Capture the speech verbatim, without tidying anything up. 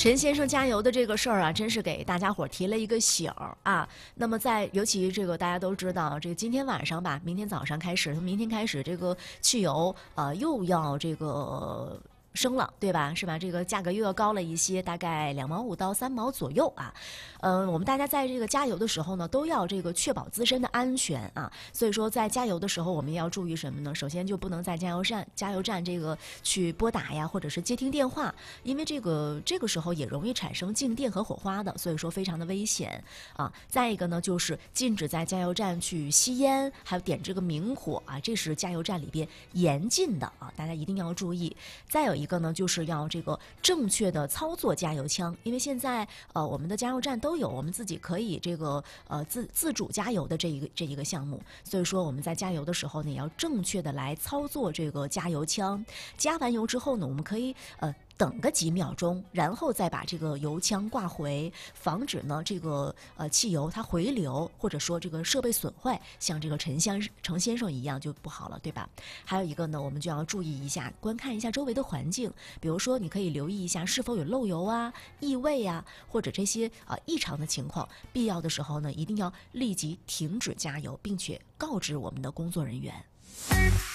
陈先生加油的这个事儿啊，真是给大家伙提了一个醒儿啊。那么在尤其这个大家都知道，这个今天晚上吧，明天早上开始，从明天开始，这个汽油呃又要这个。升了，对吧？是吧？这个价格又要高了一些，大概两毛五到三毛左右啊。嗯、呃，我们大家在这个加油的时候呢，都要这个确保自身的安全啊。所以说，在加油的时候，我们要注意什么呢？首先就不能在加油站加油站这个去拨打呀，或者是接听电话，因为这个这个时候也容易产生静电和火花的，所以说非常的危险啊。再一个呢，就是禁止在加油站去吸烟，还有点这个明火啊，这是加油站里边严禁的啊，大家一定要注意。再有一个呢，就是要这个正确的操作加油枪，因为现在呃我们的加油站都有我们自己可以这个呃自自主加油的这一个这一个项目，所以说我们在加油的时候呢，也要正确的来操作这个加油枪。加完油之后呢，我们可以呃。等个几秒钟，然后再把这个油枪挂回，防止呢这个呃汽油它回流，或者说这个设备损坏，像这个陈先陈先生一样就不好了，对吧？还有一个呢，我们就要注意一下，观看一下周围的环境，比如说你可以留意一下是否有漏油啊、异味啊，或者这些啊、呃、异常的情况，必要的时候呢，一定要立即停止加油，并且告知我们的工作人员。